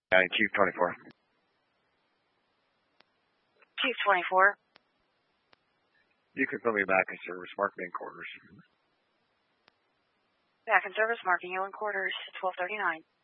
Chief 24. Chief 24. You can put me back in service, mark me in quarters. Back in service, marking you in quarters, 1239.